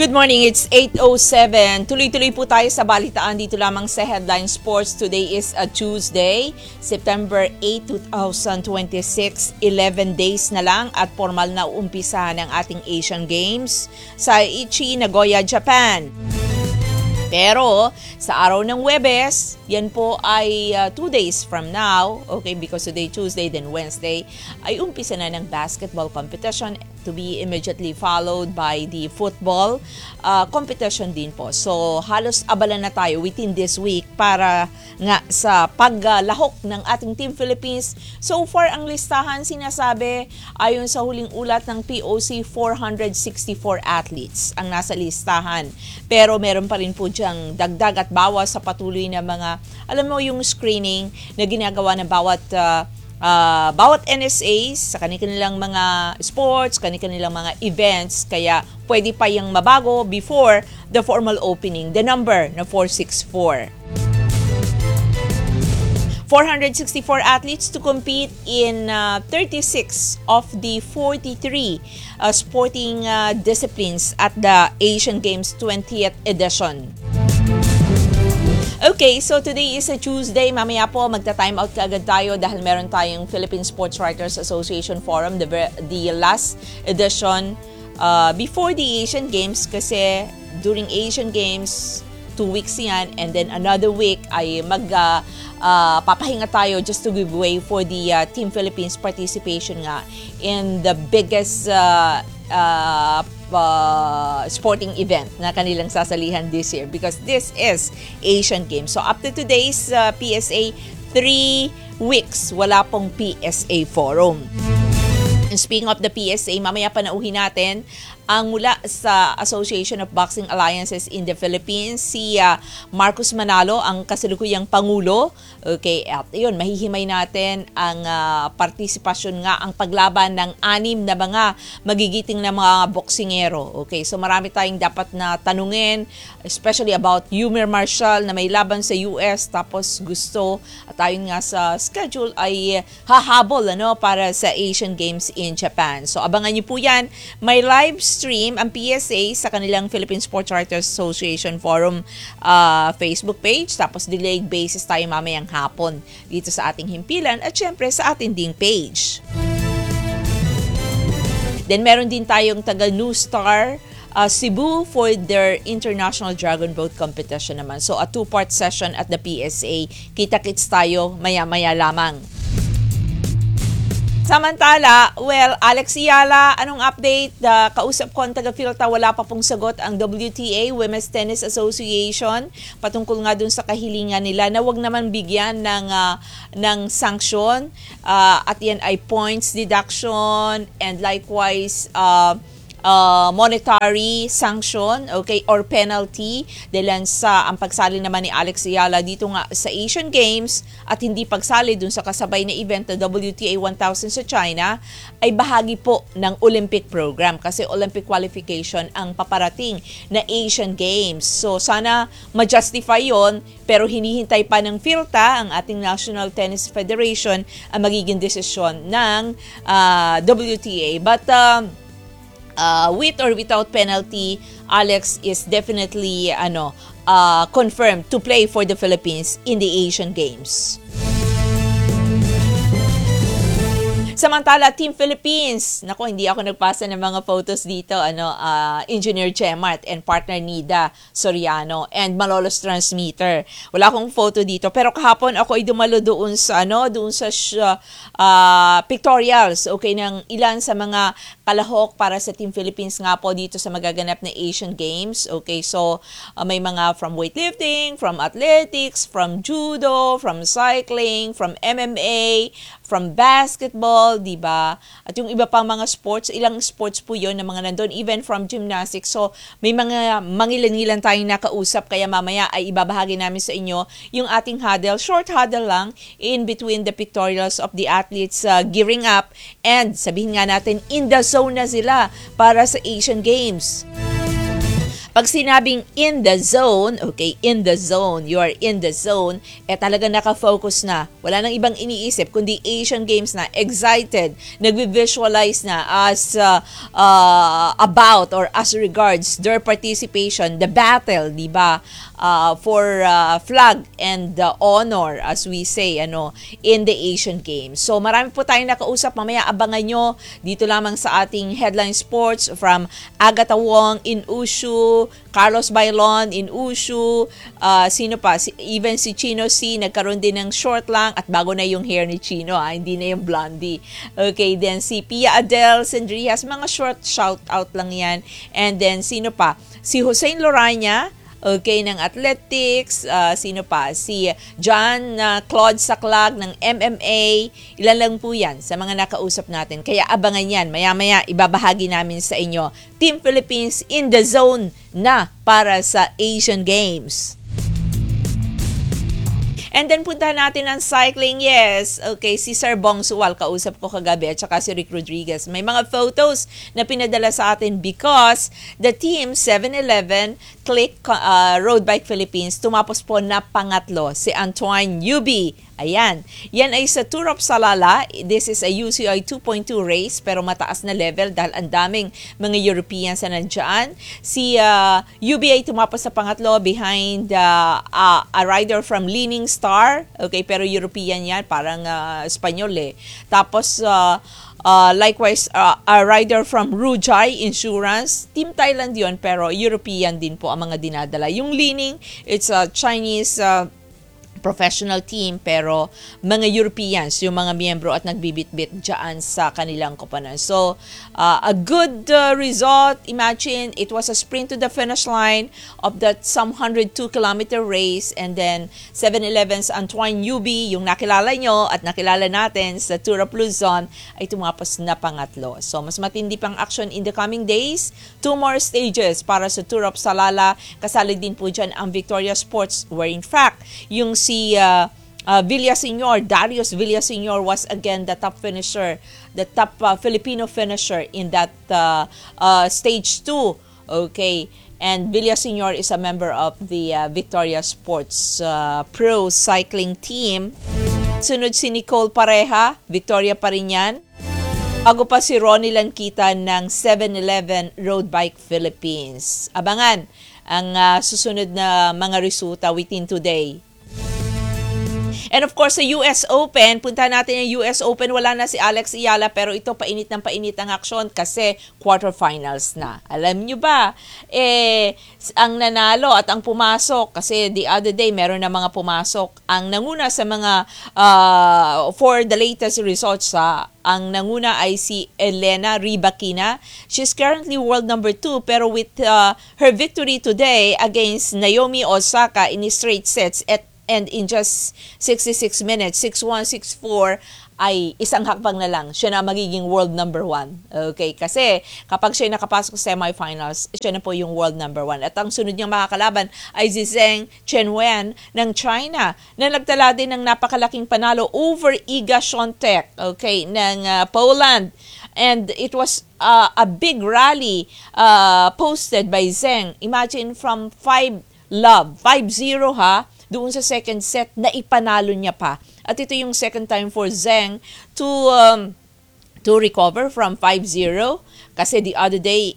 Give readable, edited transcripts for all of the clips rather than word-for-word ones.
Good morning, it's 8:07. Tuloy-tuloy po tayo sa balitaan dito lamang sa Headline Sports. Today is a Tuesday, September 8, 2026. 11 days na lang at formal na uumpisahan ang ating Asian Games sa Aichi, Nagoya, Japan. Pero sa araw ng Huwebes, yan po ay 2 days from now, okay, because today Tuesday, then Wednesday, ay umpisa na ng basketball competition to be immediately followed by the football competition din po. So halos abala na tayo within this week para nga sa paglahok ng ating Team Philippines. So far ang listahan sinasabi ayon sa huling ulat ng POC, 464 athletes ang nasa listahan. Pero meron pa rin po diyang dagdag at bawas sa patuloy na mga, alam mo yung screening na ginagawa ng bawat NSAs sa kanilang mga sports, kanilang mga events, kaya pwede pa yung mabago before the formal opening. The number na 464. 464 athletes to compete in 36 of the 43 sporting disciplines at the Asian Games 20th edition. Okay, so today is a Tuesday. Mamaya po magta-time out kaagad tayo dahil meron tayong Philippine Sports Writers Association Forum, the last edition before the Asian Games, kasi during Asian Games 2 weeks yan, and then another week ay papahinga tayo just to give way for the Team Philippines participation nga in the biggest sporting event na kanilang sasalihan this year, because this is Asian Games. So up to today's PSA, 3 weeks wala pong PSA forum. And speaking of the PSA, mamaya panauhin natin ang mula sa Association of Boxing Alliances in the Philippines, si Marcos Manalo, ang kasalukuyang Pangulo. Okay, at yun, mahihimay natin ang partisipasyon nga, ang paglaban ng 6 na mga magigiting na mga boksingero. Okay, so marami tayong dapat na tanungin, especially about Yumir Marshall na may laban sa US, tapos gusto, at ayun nga sa schedule ay hahabol para sa Asian Games in Japan. So abangan niyo po yan. May live stream ang PSA sa kanilang Philippine Sports Writers Association Forum Facebook page, tapos delayed basis tayo mamayang hapon dito sa ating himpilan at syempre sa ating ding page. Then meron din tayong taga New Star Cebu for their International Dragon Boat Competition naman. So a 2-part session at the PSA. Kita-kits tayo maya-maya lamang. Samantala, Alex Ayala, anong update? Kausap ko ang taga-Philta, wala pa pong sagot ang WTA, Women's Tennis Association, patungkol nga dun sa kahilingan nila na wag naman bigyan ng sanction, at yan ay points deduction and likewise monetary sanction, okay, or penalty dahil sa ang pagsali naman ni Alex Ayala dito nga sa Asian Games at hindi pagsali dun sa kasabay na event na WTA 1000 sa China ay bahagi po ng Olympic program, kasi Olympic qualification ang paparating na Asian Games. So sana ma-justify yon, pero hinihintay pa ng PHILTA, ang ating National Tennis Federation, ang magiging desisyon ng WTA. But with or without penalty, Alex is definitely confirmed to play for the Philippines in the Asian Games. Samantala, Team Philippines, nako, hindi ako nagpasa ng mga photos dito, Engineer Chemart and partner Nida Soriano and Malolos Transmitter. Wala akong photo dito, pero kahapon ako ay dumalo doon sa pictorials, okay, ng ilan sa mga kalahok para sa Team Philippines nga po dito sa magaganap na Asian Games. Okay, so may mga from weightlifting, from athletics, from judo, from cycling, from MMA, from basketball, di ba? At yung iba pang mga sports, ilang sports po yun na mga nandun, even from gymnastics. So, may mga mangilan-ngilan tayong nakausap, kaya mamaya ay ibabahagi namin sa inyo yung ating huddle, short huddle lang, in between the pictorials of the athletes gearing up, and sabihin nga natin, in the zone na sila para sa Asian Games. Pag sinabing in the zone, okay, in the zone, you are in the zone, talaga nakafocus na. Wala nang ibang iniisip, kundi Asian Games na, excited, nagvi-visualize na as about or as regards their participation, the battle, di ba? For flag and honor, as we say, in the Asian Games. So, marami po tayong nakausap. Mamaya, abangan nyo dito lamang sa ating Headline Sports from Agatha Wong in Wushu, Carlos Bailon in Wushu, sino pa? Even si Chino C, nagkaroon din ng short lang at bago na yung hair ni Chino, hindi na yung blondie. Okay, then si Pia Adele Sendrias, mga short shout out lang yan. And then sino pa? Si Hussein Loranya, okay, ng athletics, sino pa? Si John Claude Saclag ng MMA. Ilan lang po yan sa mga nakausap natin. Kaya abangan yan. Maya-maya ibabahagi namin sa inyo. Team Philippines in the zone na para sa Asian Games. And then puntahan natin ang cycling. Yes, okay, si Sir Bong Suwal, kausap ko kagabi, at saka si Rick Rodriguez. May mga photos na pinadala sa atin because the team 7-Eleven Click Road Bike Philippines tumapos po na pangatlo, si Antoine Yubi. Ayan, yan ay sa Tour of Salala. This is a UCI 2.2 race pero mataas na level dahil ang daming mga Europeans na nandyan. Si UBA tumapos sa pangatlo behind a rider from Leaning Star. Okay, pero European yan, parang Espanyol eh. Tapos likewise, a rider from Rujai Insurance. Team Thailand yun, pero European din po ang mga dinadala. Yung Leaning, it's a Chinese professional team, pero mga Europeans yung mga miyembro at nagbibit-bit dyan sa kanilang koponan. So, a good result. Imagine, it was a sprint to the finish line of that some 102-kilometer race, and then 7-Eleven's Antoine Yubi, yung nakilala nyo at nakilala natin sa Tour of Luzon, ay tumapos na pangatlo. So, mas matindi pang action in the coming days. 2 more stages para sa Tour of Salala. Kasali din po dyan ang Victoria Sports, where in fact, yung si Villaseñor, Darius Villaseñor was again the top finisher, the top Filipino finisher in that stage 2. Okay, and Villaseñor is a member of the Victoria Sports Pro Cycling Team. Sunod si Nicole Pareja, Victoria pa rin yan. Bago pa si Ronnie Lankita ng 7-Eleven Road Bike Philippines. Abangan ang susunod na mga resulta within today. And of course, sa US Open, punta natin yung US Open. Wala na si Alex Ayala, pero ito painit ng painit ang aksyon kasi quarterfinals na. Alam nyo ba, ang nanalo at ang pumasok, kasi the other day, meron na mga pumasok. Ang nanguna sa mga, for the latest results, ang nanguna ay si Elena Rybakina. She's currently world number 2, pero with her victory today against Naomi Osaka in straight sets and in just 66 minutes, 6-1, 6-4, ay isang hakbang na lang, siya na magiging world number 1. Okay, kasi kapag siya nakapasok sa semifinals, siya na po yung world number 1. At ang sunod niyang makakalaban ay si Zheng Chenwen ng China, na nagtala din ng napakalaking panalo over Iga Świątek, okay, ng Poland. And it was a big rally posted by Zheng. Imagine from 5-0 ha, doon sa second set na ipanalo niya pa. At ito yung second time for Zheng to recover from 5-0 kasi the other day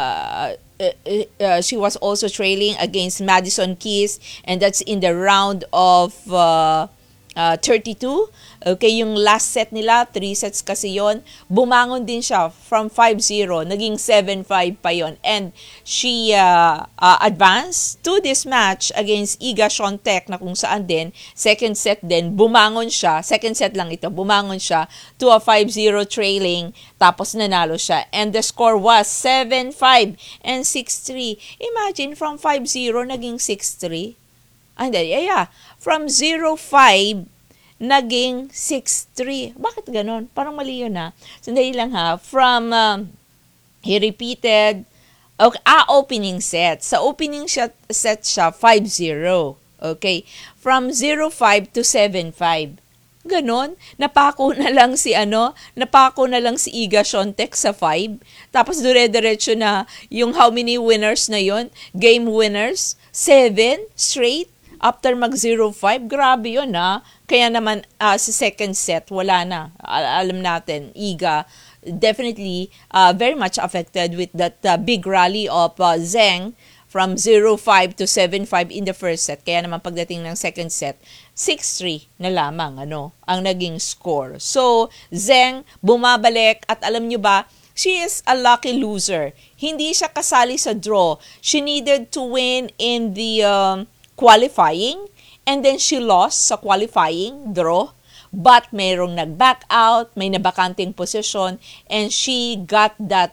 she was also trailing against Madison Keys, and that's in the round of 32. Okay, yung last set nila, 3 sets kasi yon. Bumangon din siya from 5-0, naging 7-5 pa yon. And she advanced to this match against Iga Świątek, na kung saan din, second set din, bumangon siya, second set lang ito, bumangon siya to a 5-0 trailing, tapos nanalo siya. And the score was 7-5 and 6-3. Imagine, from 5-0, naging 6-3. From 0-5, naging 6-3. Bakit ganon? Parang mali yun ha. Sandali lang ha. From, he repeated, opening set. Sa opening set siya, 5-0. Okay? From 0-5 to 7-5. Ganon. Napako na lang si Iga Swiatek sa 5. Tapos dire-diretso na yung how many winners na yon? Game winners? 7 straight after mag 0-5. Grabe yun Kaya naman sa second set, wala na. Alam natin, Iga definitely very much affected with that big rally of Zheng from 0-5 to 7-5 in the first set. Kaya naman pagdating ng second set, 6-3 na lamang ang naging score. So, Zheng bumabalik at alam nyo ba, she is a lucky loser. Hindi siya kasali sa draw. She needed to win in the qualifying and then she lost sa qualifying draw. But mayroong nag-back out, may nabakanting position and she got that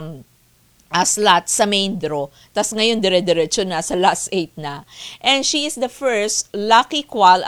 slot sa main draw. Tapos ngayon dire-diretso na sa last 8 na. And she is the first lucky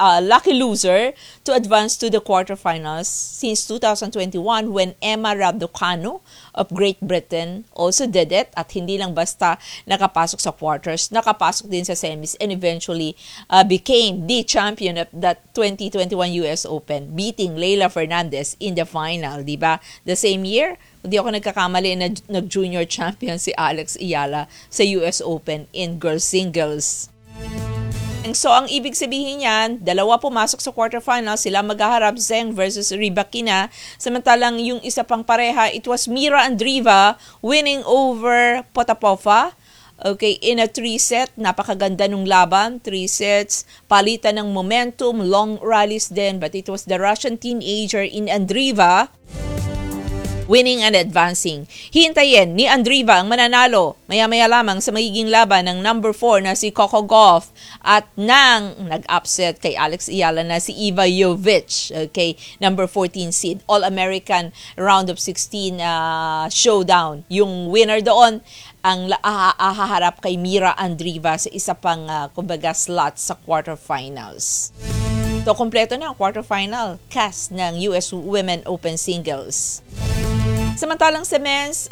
loser to advance to the quarterfinals since 2021 when Emma Raducanu of Great Britain also did it. At hindi lang basta nakapasok sa quarters, nakapasok din sa semis and eventually became the champion of that 2021 US Open, beating Leylah Fernandez in the final, di ba? The same year, hindi ako nagkakamali na nag-junior champion si Alex Ayala sa US Open in girls singles. So, ang ibig sabihin niyan, dalawa pumasok sa quarterfinals, sila maghaharap, Zheng versus Rybakina. Samantalang yung isa pang pareha, it was Mira Andreeva winning over Potapova. Okay, in a 3-set, napakaganda nung laban, 3 sets, palitan ng momentum, long rallies din, but it was the Russian teenager in Andreeva winning and advancing. Hintayin ni Andreeva ang mananalo maya-maya lamang sa magiging laban ng number 4 na si Coco Gauff at nang nag-upset kay Alex Ayala na si Iva Jovic, okay, number 14 seed, All-American round of 16 showdown. Yung winner doon ang haharap kay Mira Andreeva sa isa pang kumbaga slot sa quarterfinals. So, kompleto na ang quarterfinal cast ng US Women Open Singles. Samantalang sa men's,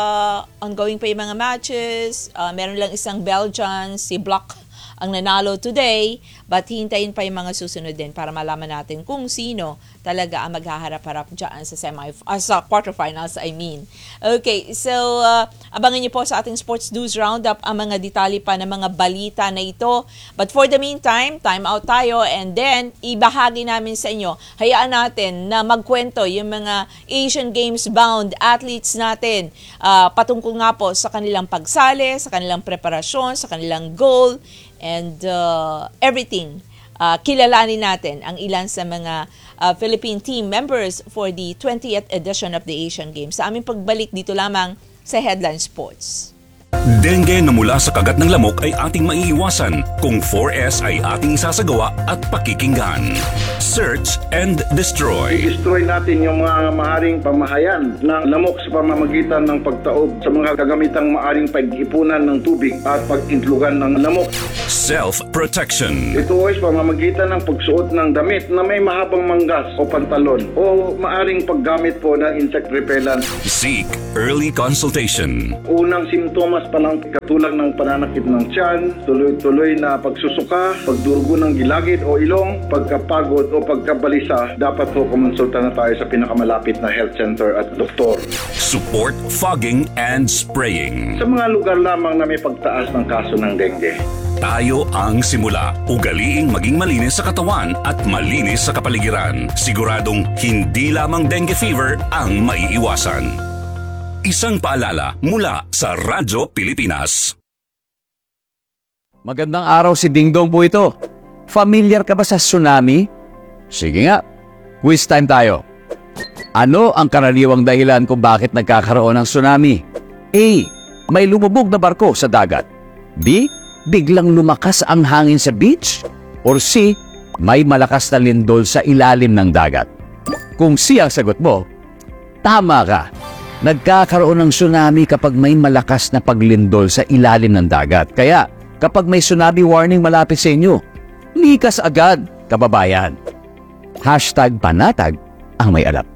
ongoing pa yung mga matches. Meron lang isang Belgian, si Block ang nanalo today, but hintayin pa yung mga susunod din para malaman natin kung sino talaga ang maghaharap-harap dyan sa quarterfinals, I mean. Okay, so abangan niyo po sa ating Sports News Roundup ang mga detalye pa ng mga balita na ito. But for the meantime, time out tayo and then ibahagi namin sa inyo, hayaan natin na magkwento yung mga Asian Games bound athletes natin patungkol nga po sa kanilang pagsali, sa kanilang preparasyon, sa kanilang goal, and everything. Kilalanin natin ang ilan sa mga Philippine team members for the 20th edition of the Asian Games. Sa aming pagbalik dito lamang sa Headline Sports. Dengue na mula sa kagat ng lamok ay ating maiiwasan kung 4S ay ating sasagawa at pakikinggan. Search and destroy. I-destroy natin yung mga maaaring pamahayan ng lamok sa pamamagitan ng pagtaob sa mga kagamitang maaaring pag-ipunan ng tubig at pag-intlugan ng lamok. Self-protection. Ito ay pamamagitan ng pagsuot ng damit na may mahabang manggas o pantalon o maaaring paggamit po ng insect repellent. Seek early consultation. Unang simptomas pa lang katulad ng pananakit ng tiyan, tuloy-tuloy na pagsusuka, pagdurugo ng gilagid o ilong, pagkapagod o pagkabalisa, dapat po kumonsulta na tayo sa pinakamalapit na health center at doktor. Support fogging and spraying. Sa mga lugar lamang na may pagtaas ng kaso ng dengue. Tayo ang simula. Ugaliing maging malinis sa katawan at malinis sa kapaligiran. Siguradong hindi lamang dengue fever ang maiiwasan. Isang paalala mula sa Radyo Pilipinas. Magandang araw, si Dingdong po ito. Familiar ka ba sa tsunami? Sige nga, quiz time tayo. Ano ang karaniwang dahilan kung bakit nagkakaroon ng tsunami? A. May lumubog na barko sa dagat. B. Biglang lumakas ang hangin sa beach. Or C. May malakas na lindol sa ilalim ng dagat. Kung C ang sagot mo, tama ka. Nagkakaroon ng tsunami kapag may malakas na paglindol sa ilalim ng dagat. Kaya kapag may tsunami warning malapit sa inyo, likas agad, kababayan. #panatag ang may alam.